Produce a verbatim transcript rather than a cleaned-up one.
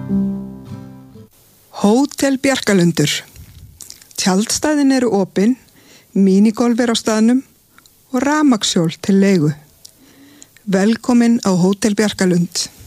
Hótel Bjarkalundur. Tjaldstæðin eru opin, mínigolf er á staðnum og rafmagnshjól til leigu. Velkomin á Hótel Bjarkalund.